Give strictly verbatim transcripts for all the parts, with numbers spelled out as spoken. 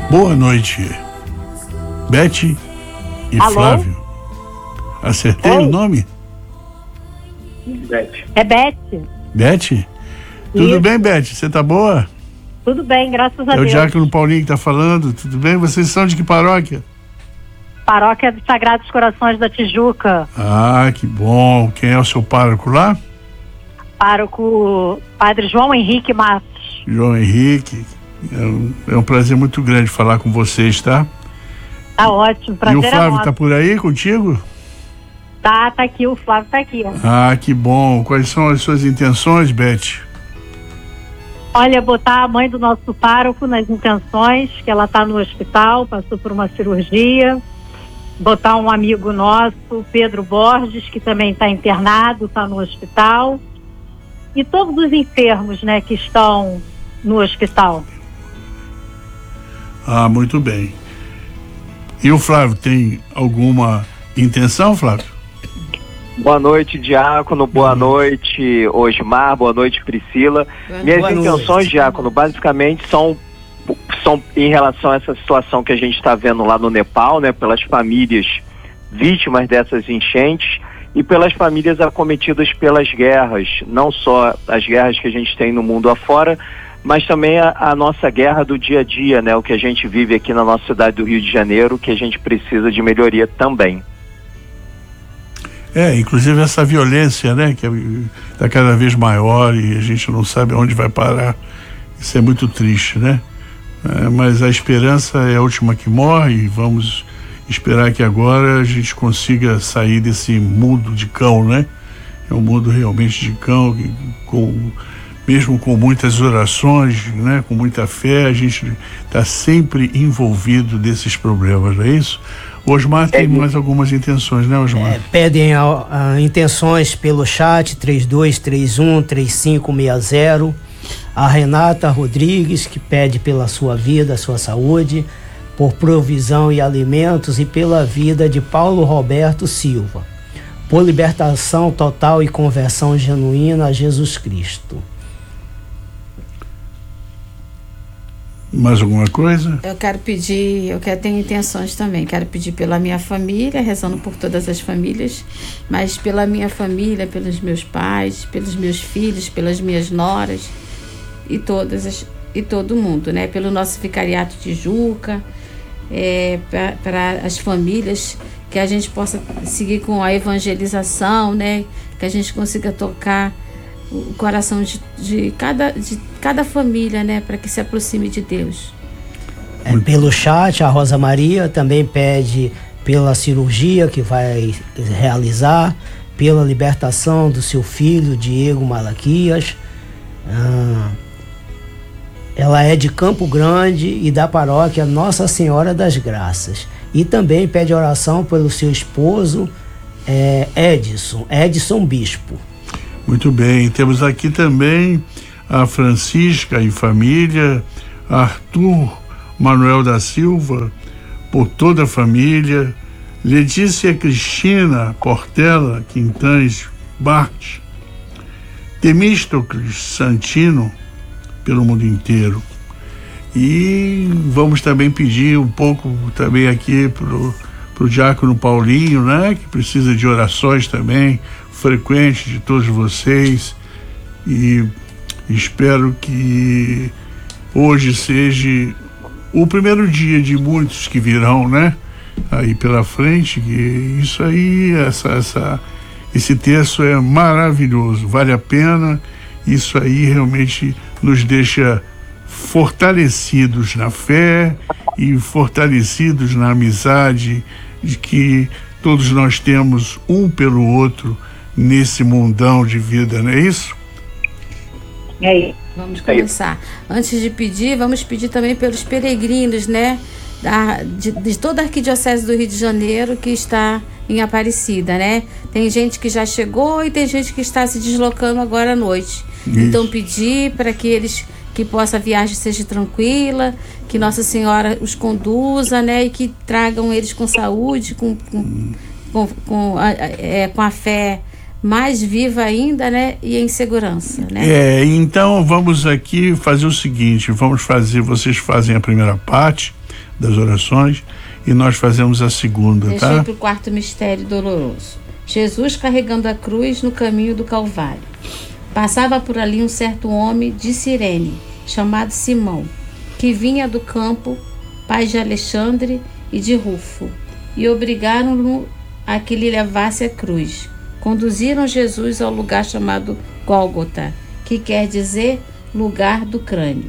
Boa noite, Beth e Alô? Flávio. Acertei Oi. o nome? Beth. É Beth. Beth? Tudo Isso. bem, Beth? Você tá boa? Tudo bem, graças a É o Deus. Diácono Paulinho que tá falando. Tudo bem? Vocês são de que paróquia? Paróquia dos Sagrados Corações da Tijuca. Ah, que bom. Quem é o seu pároco lá? Pároco Padre João Henrique Matos. João Henrique. É um, é um prazer muito grande falar com vocês, tá? Tá ótimo, E prazer o Flávio é nosso. tá por aí contigo? Tá, tá aqui, o Flávio tá aqui, ó. Ah, que bom. Quais são as suas intenções, Beth? Olha, botar a mãe do nosso pároco nas intenções, que ela tá no hospital, passou por uma cirurgia. Botar um amigo nosso, Pedro Borges, que também está internado, está no hospital. E todos os enfermos, né, que estão no hospital. Ah, muito bem. E o Flávio tem alguma intenção, Flávio? Boa noite, Diácono, boa Uhum. noite, Osmar, boa noite, Priscila. Boa Minhas noite. intenções, Diácono, basicamente são, são em relação a essa situação que a gente está vendo lá no Nepal, né, pelas famílias vítimas dessas enchentes e pelas famílias acometidas pelas guerras, não só as guerras que a gente tem no mundo afora, mas também a, a nossa guerra do dia a dia, né, o que a gente vive aqui na nossa cidade do Rio de Janeiro, que a gente precisa de melhoria também. É, inclusive essa violência, né, que está cada vez maior e a gente não sabe onde vai parar. Isso é muito triste, né? É, mas a esperança é a última que morre e vamos esperar que agora a gente consiga sair desse mundo de cão, né? É um mundo realmente de cão, que, com, mesmo com muitas orações, né, com muita fé, a gente está sempre envolvido desses problemas, não é isso? O Osmar tem É, mais algumas intenções, né, Osmar? É, pedem a, a intenções pelo chat três dois três um, três cinco seis zero. A Renata Rodrigues, que pede pela sua vida, sua saúde, por provisão e alimentos e pela vida de Paulo Roberto Silva, por libertação total e conversão genuína a Jesus Cristo. Mais alguma coisa? Eu quero pedir, eu quero ter intenções também, quero pedir pela minha família, rezando por todas as famílias, mas pela minha família, pelos meus pais, pelos meus filhos, pelas minhas noras e todas as, e todo mundo, né? Pelo nosso vicariato Tijuca, é, para as famílias, que a gente possa seguir com a evangelização, né? Que a gente consiga tocar o coração de, de, cada, de cada família, né, para que se aproxime de Deus. É, pelo chat, a Rosa Maria também pede pela cirurgia que vai realizar, pela libertação do seu filho Diego Malaquias. Ah, ela é de Campo Grande e da paróquia Nossa Senhora das Graças. E também pede oração pelo seu esposo é, Edson, Edson Bispo. Muito bem, temos aqui também a Francisca e família, Arthur Manuel da Silva, por toda a família, Letícia Cristina Portela Quintães Bart, Temístocles Santino, pelo mundo inteiro. E vamos também pedir um pouco também aqui pro, pro Diácono Paulinho, né, que precisa de orações também frequentes de todos vocês, e espero que hoje seja o primeiro dia de muitos que virão, né, aí pela frente, que isso aí, essa, essa, esse texto é maravilhoso, vale a pena, isso aí realmente nos deixa fortalecidos na fé e fortalecidos na amizade, de que todos nós temos um pelo outro nesse mundão de vida, não é isso? E aí? Vamos começar. Antes de pedir, vamos pedir também pelos peregrinos, né, da, de, de toda a Arquidiocese do Rio de Janeiro que está em Aparecida, né? Tem gente que já chegou e tem gente que está se deslocando agora à noite. Isso. Então pedir para que eles, que possa a viagem seja tranquila, que Nossa Senhora os conduza, né, e que tragam eles com saúde, com, com, com, com, a, é, com a fé mais viva ainda, né? E em segurança, né? É, então vamos aqui fazer o seguinte, vamos fazer, vocês fazem a primeira parte das orações e nós fazemos a segunda, Deixa tá? eu ir para o quarto mistério doloroso. Jesus carregando a cruz no caminho do Calvário. Passava por ali um certo homem de Cirene, chamado Simão, que vinha do campo, pai de Alexandre e de Rufo, e obrigaram-no a que lhe levasse a cruz. Conduziram Jesus ao lugar chamado Gólgota, que quer dizer lugar do crânio.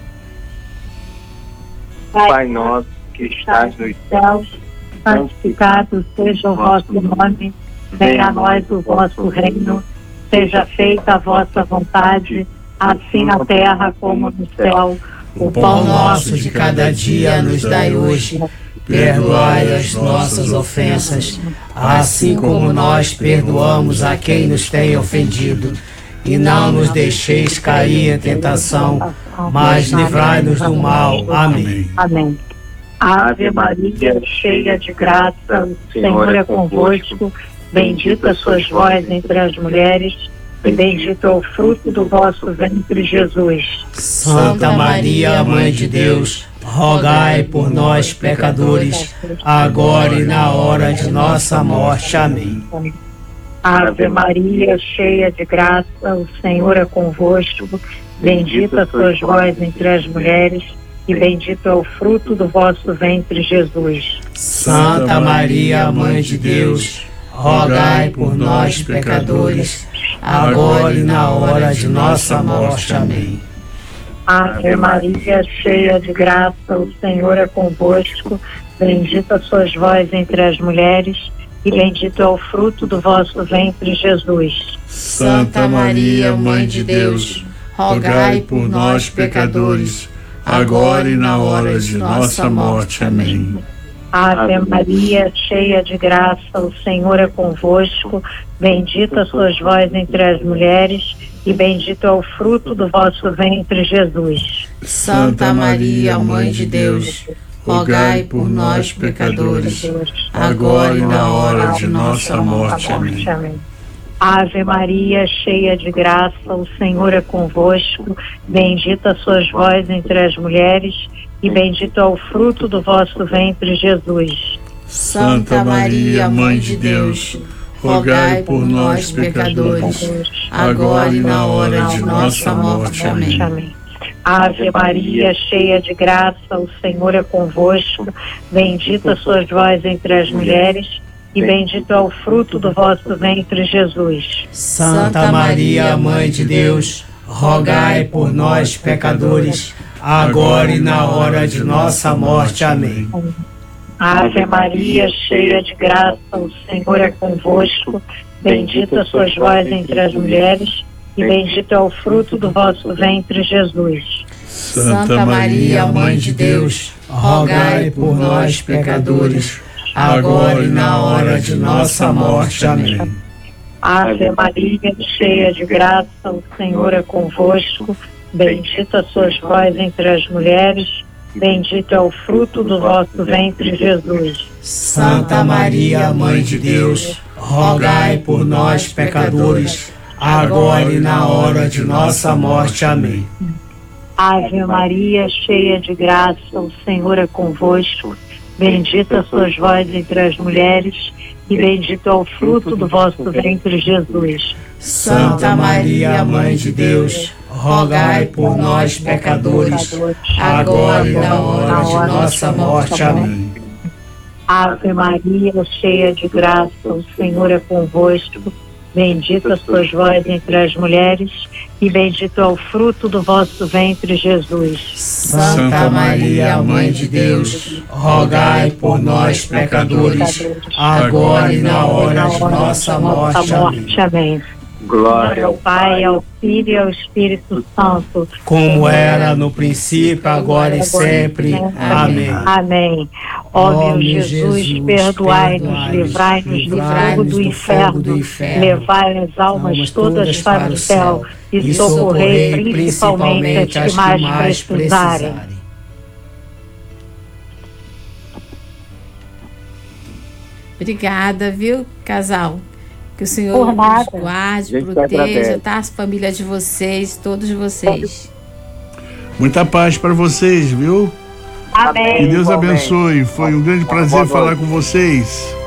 Pai nosso que estás nos céus, santificado seja o vosso nome, venha a nós o vosso reino, seja feita a vossa vontade, assim na terra como no céu. O pão nosso de cada dia nos dai hoje. Perdoai as nossas ofensas, assim como nós perdoamos a quem nos tem ofendido. E não nos deixeis cair em tentação, mas livrai-nos do mal. Amém. Amém. Ave Maria, cheia de graça, o Senhor é convosco. Bendita sois vós entre as mulheres, e bendito é o fruto do vosso ventre, Jesus. Santa Maria, Mãe de Deus, rogai por nós, pecadores, agora e na hora de nossa morte. Amém. Ave Maria, cheia de graça, o Senhor é convosco. Bendita sois vós entre as mulheres, e bendito é o fruto do vosso ventre, Jesus. Santa Maria, Mãe de Deus, rogai por nós, pecadores, agora e na hora de nossa morte. Amém. Ave Maria, cheia de graça, o Senhor é convosco. Bendita sois vós entre as mulheres, e bendito é o fruto do vosso ventre, Jesus. Santa Maria, Mãe de Deus, rogai por nós, pecadores, agora e na hora de nossa morte. Amém. Ave Maria, cheia de graça, o Senhor é convosco. Bendita sois vós entre as mulheres, e bendito é o fruto do vosso ventre, Jesus. Santa Maria, Mãe de Deus, rogai por nós, pecadores, agora e na hora de nossa morte. Amém. Ave Maria, cheia de graça, o Senhor é convosco. Bendita sois vós entre as mulheres, e bendito é o fruto do vosso ventre, Jesus. Santa Maria, Mãe de Deus, rogai por nós, pecadores, agora e na hora de nossa morte. Amém. Ave Maria, cheia de graça, o Senhor é convosco. Bendita sois vós entre as mulheres, e bendito é o fruto do vosso ventre, Jesus. Santa Maria, Mãe de Deus, rogai por nós, pecadores, agora e na hora de nossa morte. Amém. Ave Maria, cheia de graça, o Senhor é convosco. Bendita sois vós entre as mulheres, e bendito é o fruto do vosso ventre, Jesus. Santa Maria, Mãe de Deus, rogai por nós, pecadores, agora e na hora de nossa morte. Amém. Ave Maria, cheia de graça, o Senhor é convosco. Bendita sois vós entre as mulheres, bendito é o fruto do vosso ventre, Jesus. Santa Maria, Mãe de Deus, rogai por nós, pecadores, agora e na hora de nossa morte. Amém. Ave Maria, cheia de graça, o Senhor é convosco. Bendita sois vós entre as mulheres, e bendito é o fruto do vosso ventre, Jesus. Santa Maria, Mãe de Deus, rogai por nós, pecadores, agora e na hora de nossa morte. Amém. Ave Maria, cheia de graça, o Senhor é convosco. Bendita sois vós entre as mulheres, e bendito é o fruto do vosso ventre, Jesus. Santa Maria, Mãe de Deus, rogai por nós, pecadores, agora e na hora de nossa morte. Amém. Glória ao Pai, ao Filho e ao Espírito Santo, como era no princípio, agora e sempre. Amém. Amém. Ó meu Jesus, perdoai-nos, livrai-nos do fogo do inferno, levai as almas todas para o céu e socorrei principalmente as que mais precisarem. Obrigada, viu, casal? Que o Senhor Por nada. nos guarde, Gente, proteja, agradece. tá? A família de vocês, todos vocês. Muita paz para vocês, viu? Amém. Que Deus Igualmente. abençoe. Foi um grande Boa prazer noite. falar com vocês.